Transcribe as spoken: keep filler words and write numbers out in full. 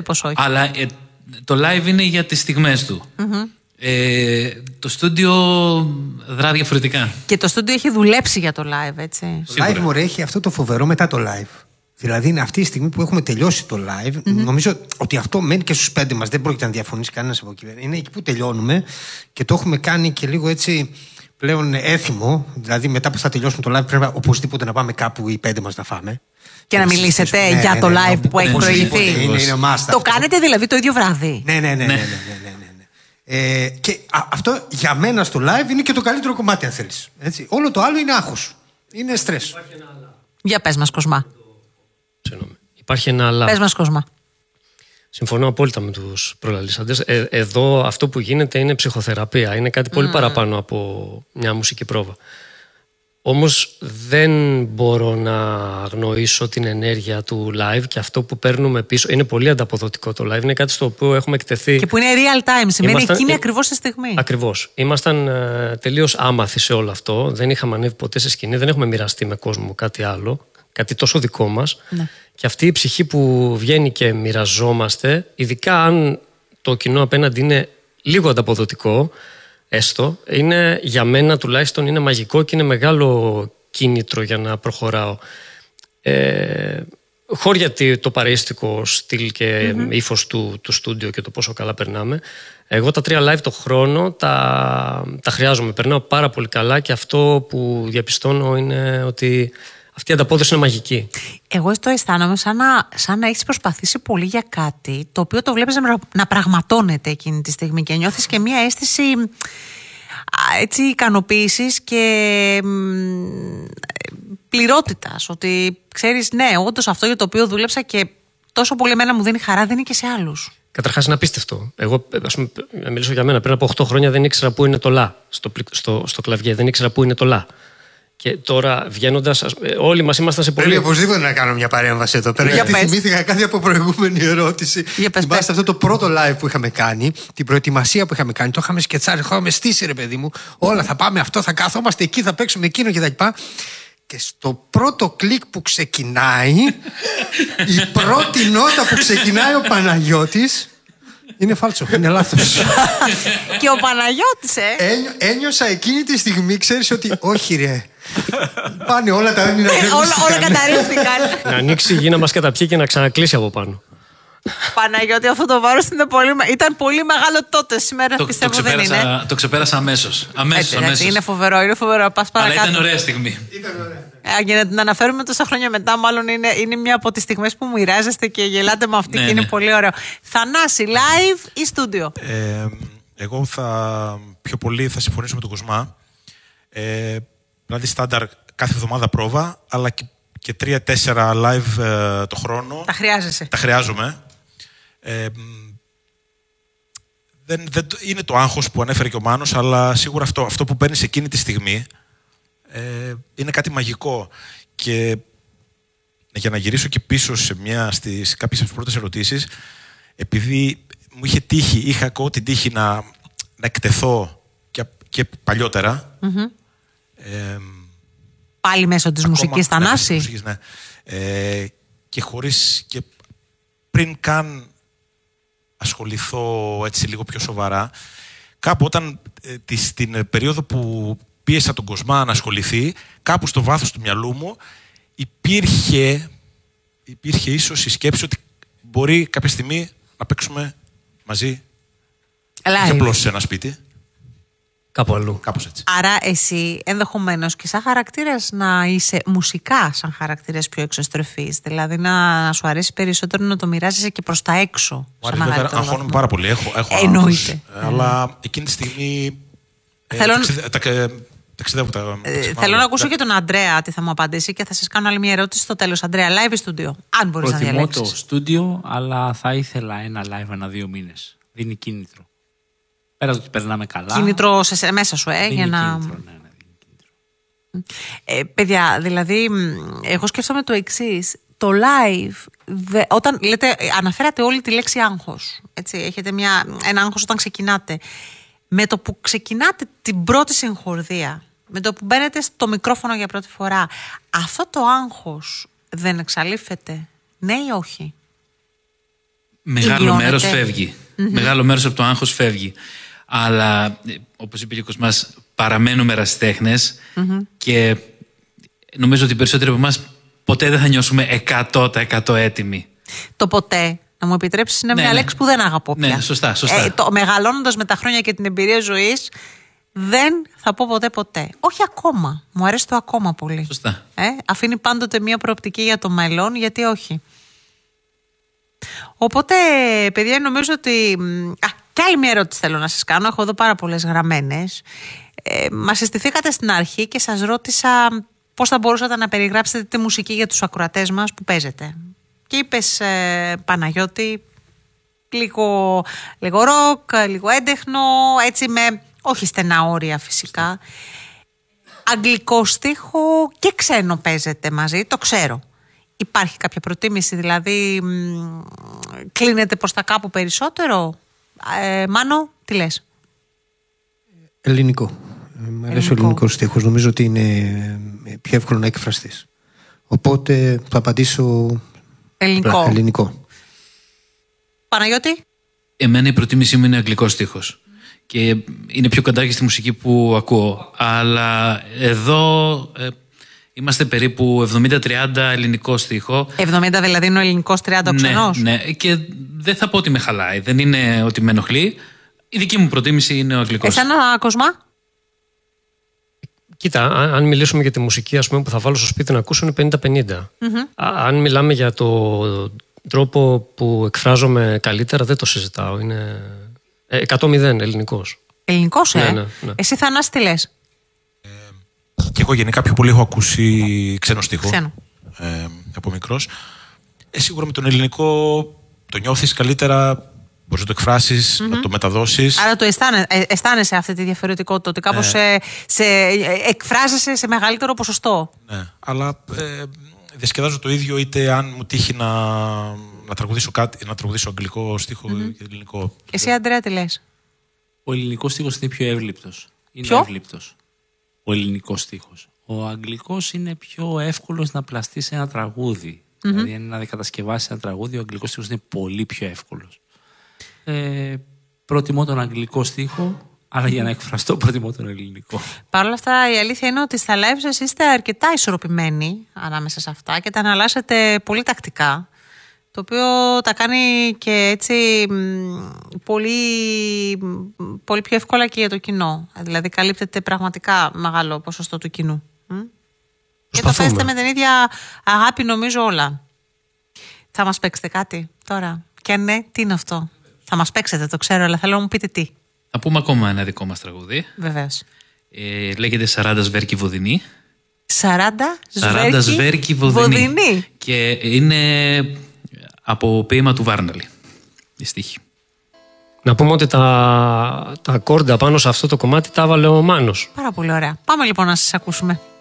πως όχι. Αλλά ε, το live είναι για τις στιγμές του. Mm-hmm. Ε, το στούντιο δρά διαφορετικά. Και το στούντιο έχει δουλέψει για το live, έτσι. Το live μωρέ έχει αυτό το φοβερό μετά το live. Δηλαδή είναι αυτή η στιγμή που έχουμε τελειώσει το live. Mm-hmm. Νομίζω ότι αυτό μένει και στους πέντε μας. Δεν πρόκειται να διαφωνήσει κανένας από εκεί. Είναι εκεί που τελειώνουμε και το έχουμε κάνει και λίγο έτσι πλέον έθιμο. Δηλαδή μετά που θα τελειώσουμε το live πρέπει οπωσδήποτε να πάμε κάπου οι πέντε μας να φάμε. Και, και να μιλήσετε ναι, για ναι, το ναι, live ναι, που ναι, έχει ναι, προηγηθεί. Είναι, είναι, είναι must, το κάνετε δηλαδή το ίδιο βράδυ. Ναι, ναι, ναι. ναι, ναι, ναι, ναι, ναι. Ε, και α, αυτό για μένα στο live είναι και το καλύτερο κομμάτι, αν θέλεις. Έτσι. Όλο το άλλο είναι άγχος. Είναι στρες. Για πες μας, Κοσμά. Συγγνώμη. Υπάρχει ένα αλλά. Πες μας, Κοσμά. Συμφωνώ απόλυτα με τους προλαλήσαντες. Ε, εδώ αυτό που γίνεται είναι ψυχοθεραπεία. Είναι κάτι πολύ mm. παραπάνω από μια μουσική πρόβα. Όμως δεν μπορώ να αγνοήσω την ενέργεια του live και αυτό που παίρνουμε πίσω. Είναι πολύ ανταποδοτικό το live. Είναι κάτι στο οποίο έχουμε εκτεθεί. Και που είναι real time. Σημαίνει Ήμασταν... εκείνη ακριβώς τη στιγμή. Ακριβώς. Ήμασταν ε, τελείως άμαθοι σε όλο αυτό. Δεν είχαμε ανέβει ποτέ σε σκηνή. Δεν έχουμε μοιραστεί με κόσμο κάτι άλλο. Κάτι τόσο δικό μας. Ναι. Και αυτή η ψυχή που βγαίνει και μοιραζόμαστε, ειδικά αν το κοινό απέναντι είναι λίγο ανταποδοτικό, έστω, είναι, για μένα τουλάχιστον είναι μαγικό και είναι μεγάλο κίνητρο για να προχωράω. Ε, χώρια το παρεΐστικο στυλ και mm-hmm. ύφος του, του στούντιο και το πόσο καλά περνάμε. Εγώ τα τρία live το χρόνο τα, τα χρειάζομαι. Περνάω πάρα πολύ καλά και αυτό που διαπιστώνω είναι ότι αυτή η ανταπόδοση είναι μαγική. Εγώ το αισθάνομαι σαν να, σαν να έχεις προσπαθήσει πολύ για κάτι το οποίο το βλέπεις να, να πραγματώνεται εκείνη τη στιγμή και νιώθεις και μια αίσθηση έτσι ικανοποίησης και πληρότητας. Ότι ξέρεις, ναι, όντως αυτό για το οποίο δούλεψα και τόσο πολύ εμένα μου δίνει χαρά, δίνει και σε άλλους. Καταρχάς είναι απίστευτο. Εγώ, ας πούμε, να μιλήσω για μένα, πριν από οκτώ χρόνια δεν ήξερα πού είναι το λα στο, στο, στο κλαβιέ, δεν ήξερα πού είναι το λα. Και τώρα βγαίνοντας, όλοι μας ήμασταν σε πολύ. Πρέπει οπωσδήποτε να κάνω μια παρέμβαση εδώ πέρα. Γιατί θυμήθηκα κάτι από προηγούμενη ερώτηση. Θυμάστε αυτό το πρώτο live που είχαμε κάνει, την προετοιμασία που είχαμε κάνει, το είχαμε σκετσάρει, το είχαμε στήσει, ρε παιδί μου. Όλα θα πάμε αυτό, θα καθόμαστε εκεί, θα παίξουμε εκείνο κτλ. Και στο πρώτο κλικ που ξεκινάει, η πρώτη νότα που ξεκινάει ο Παναγιώτης. Είναι φάλτσο, είναι λάθος. Και ο Παναγιώτης, ε. Ένιω, ένιωσα εκείνη τη στιγμή, ξέρεις ότι όχι ρε. Πάνε όλα τα έμεινα. Ε, όλα όλα καταρρίφθηκαν. Να ανοίξει η γη να μας καταπιεί και να ξανακλείσει από πάνω. Παναγιώτη, αυτό το βάρος πολύ, ήταν πολύ μεγάλο τότε. Σήμερα το, πιστεύω το δεν είναι. Το ξεπέρασα αμέσως. αμέσως, Έτσι, αμέσως. Είναι φοβερό, είναι φοβερό. Πας παρακάτω. Αλλά ήταν ωραία στιγμή. Ήταν ωραία. Ε, για να την αναφέρουμε τόσα χρόνια μετά, μάλλον είναι, είναι μια από τις στιγμές που μοιράζεστε και γελάτε με αυτή, ναι, και είναι, ναι, πολύ ωραίο. Θανάση, live ή στούντιο? Ε, εγώ θα πιο πολύ θα συμφωνήσω με τον Κοσμά. Ε, δηλαδή στάνταρ κάθε εβδομάδα πρόβα, αλλά και, και τρία-τέσσερα live ε, το χρόνο. Τα χρειάζεσαι. Τα χρειάζομαι. Ε, δεν, δεν, είναι το άγχος που ανέφερε και ο Μάνος, αλλά σίγουρα αυτό, αυτό που παίρνεις εκείνη τη στιγμή ε, είναι κάτι μαγικό. Και για να γυρίσω και πίσω σε, μια, στις κάποιες από τις πρώτες ερωτήσεις, επειδή μου είχε τύχει, είχα ακούω την τύχη να, να εκτεθώ και, και παλιότερα. Mm-hmm. Ε, Πάλι μέσω της ακόμα, μουσικής, Θανάση. Ναι, μουσικής, ναι. Ε, και χωρίς, και πριν καν ασχοληθώ έτσι λίγο πιο σοβαρά, κάπου όταν ε, της, την περίοδο που πίεσα τον Κοσμά να ασχοληθεί, κάπου στο βάθος του μυαλού μου υπήρχε, υπήρχε ίσως η σκέψη ότι μπορεί κάποια στιγμή να παίξουμε μαζί και απλώς σε ένα σπίτι. Κάπου αλλού. Κάπως έτσι. Άρα εσύ ενδεχομένως και σαν χαρακτήρας να είσαι μουσικά σαν χαρακτήρας πιο εξωστρεφής. Δηλαδή να σου αρέσει περισσότερο να το μοιράζεσαι και προς τα έξω. Μου αρέσει βέβαια, αγχώνομαι πάρα πολύ. Έχω, έχω Εννοείται. Άγχος, αλλά εκείνη τη στιγμή Θέλω... ε, τα, τα, ταξιδεύω τα, ε, Θέλω να ακούσω και τον Αντρέα τι θα μου απαντήσει και θα σας κάνω άλλη μια ερώτηση στο τέλος. Αντρέα, live ή στούντιο? Αν μπορείς να διαλέξεις. Προτιμώ το στούντιο, αλλά θα ήθελα ένα live ένα-δύο μήνες. Δίνει κίνητρο. Πέρα ότι περνάμε καλά. Κίνητρο σε, μέσα σου, ε, για να. Κίνητρο, ναι, ναι, δίνει κίνητρο. Ε, παιδιά, δηλαδή, εγώ σκέφτομαι το εξής. Το live, δε, όταν λέτε, αναφέρατε όλη τη λέξη άγχος. Έτσι, έχετε μια, ένα άγχος όταν ξεκινάτε. Με το που ξεκινάτε την πρώτη συγχορδία, με το που μπαίνετε στο μικρόφωνο για πρώτη φορά, αυτό το άγχος δεν εξαλείφεται? Ναι ή όχι? Μεγάλο μέρος φεύγει. Mm-hmm. Μεγάλο μέρος από το άγχος φεύγει. Αλλά, όπως είπε και ο Κοσμάς, παραμένουμε ερασιτέχνες mm-hmm. και νομίζω ότι οι περισσότεροι από εμάς ποτέ δεν θα νιώσουμε εκατό τοις εκατό έτοιμοι. Το ποτέ, να μου επιτρέψεις, είναι ναι, μια ναι. λέξη που δεν αγαπώ πια. Ναι, σωστά, σωστά. Ε, το, μεγαλώνοντας με τα χρόνια και την εμπειρία ζωής, δεν θα πω ποτέ ποτέ. Όχι ακόμα. Μου αρέσει το ακόμα πολύ. Σωστά. Ε, αφήνει πάντοτε μια προοπτική για το μέλλον, γιατί όχι. Οπότε, παιδιά, νομίζω ότι... Α, και άλλη μια ερώτηση θέλω να σας κάνω. Έχω εδώ πάρα πολλές γραμμένες. Ε, μας συστηθήκατε στην αρχή και σας ρώτησα πώς θα μπορούσατε να περιγράψετε τη μουσική για τους ακροατές μας που παίζετε. Και είπες, ε, Παναγιώτη, λίγο, λίγο ροκ, λίγο έντεχνο, έτσι με... όχι στενά όρια φυσικά. Αγγλικό στίχο και ξένο παίζετε μαζί, το ξέρω. Υπάρχει κάποια προτίμηση, δηλαδή μ, κλείνετε προς τα κάπου περισσότερο? Ε, Μάνο, τι λες? Ελληνικό. Μ' αρέσει ο ελληνικός στίχος. Νομίζω ότι είναι πιο εύκολο να εκφραστείς. Οπότε θα απαντήσω ελληνικό. ελληνικό. Παναγιώτη? Εμένα η προτίμησή μου είναι αγγλικός στίχος. Και είναι πιο κοντά και στη μουσική που ακούω. Αλλά εδώ ε, είμαστε περίπου εβδομήντα τριάντα ελληνικό στίχο. εβδομήντα δηλαδή είναι ο ελληνικός, τριάντα ο ξενός. Ναι, ναι, και δεν θα πω ότι με χαλάει. Δεν είναι ότι με ενοχλεί. Η δική μου προτίμηση είναι ο αγγλικός. Εσένα, Κοσμά? Κοίτα, αν μιλήσουμε για τη μουσική, ας πούμε, που θα βάλω στο σπίτι να ακούσω, είναι πενήντα πενήντα. Mm-hmm. Αν μιλάμε για το τρόπο που εκφράζομαι καλύτερα, δεν το συζητάω. Είναι εκατό μηδέν ελληνικός. Ελληνικός, ε? Ναι, ναι, ναι. Εσύ, Θανάση, τι λες? Ε, και εγώ γενικά πιο πολύ έχω ακούσει ξένο στίχο. Ξένο. Ε, από μικρός. Ε, σίγουρα με τον ελληνικό το νιώθεις καλύτερα. Μπορείς να το εκφράσεις, mm-hmm. να το μεταδώσεις. Άρα το αισθάνε, ε, αισθάνεσαι αυτή τη διαφορετικότητα, ότι κάπως ε. σε, σε, εκφράζεσαι σε μεγαλύτερο ποσοστό. Ναι, αλλά ε, διασκεδάζω το ίδιο είτε αν μου τύχει να, να, τραγουδήσω, κάτι, να τραγουδήσω αγγλικό στίχο mm-hmm. και ελληνικό. Εσύ, Αντρέα, τι λες? Ο ελληνικός στίχος είναι πιο εύληπτος. Είναι Ποιο? εύληπτος. Ο ελληνικός στίχος. Ο αγγλικός είναι πιο εύκολος να πλαστεί σε ένα τραγούδι. Mm-hmm. Δηλαδή, αν να κατασκευάσει ένα τραγούδι, ο αγγλικός στίχος είναι πολύ πιο εύκολος. Ε, προτιμώ τον αγγλικό στίχο, αλλά για να εκφραστώ προτιμώ τον ελληνικό. Παρ' όλα αυτά, η αλήθεια είναι ότι στα live σας είστε αρκετά ισορροπημένοι ανάμεσα σε αυτά και τα αναλάσσετε πολύ τακτικά, το οποίο τα κάνει και έτσι πολύ, πολύ πιο εύκολα και για το κοινό. Δηλαδή καλύπτεται πραγματικά μεγάλο ποσοστό του κοινού. Και το παίζετε με την ίδια αγάπη, νομίζω, όλα. Θα μας παίξετε κάτι τώρα? Και αν ναι, τι είναι αυτό? Θα μας παίξετε, το ξέρω, αλλά θέλω να μου πείτε τι. Θα πούμε ακόμα ένα δικό μας τραγούδι. Βεβαίως. Ε, λέγεται σαράντα Σβέρκι Βοδινή. σαράντα Σβέρκι Βοδινή. Βοδινή. Και είναι από ποίημα του Βάρναλη η στίχη. Να πούμε ότι τα, τα ακόρντα πάνω σε αυτό το κομμάτι τα έβαλε ο Μάνος. Πάρα πολύ ωραία. Πάμε λοιπόν να σας ακούσουμε.